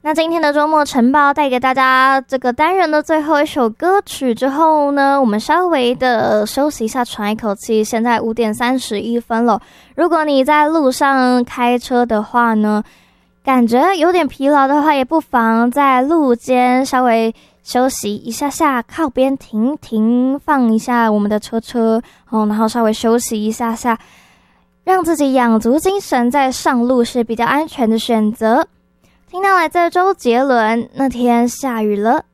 那今天的周末晨报带给大家这个单元的最后一首歌曲之后呢，我们稍微的休息一下，喘一口气。现在5:31了，如果你在路上开车的话呢，感觉有点疲劳的话，也不妨在路肩稍微休息一下下，靠边停停，放一下我们的车然后稍微休息一下下，让自己养足精神再上路是比较安全的选择。听到来自周杰伦，那天下雨了，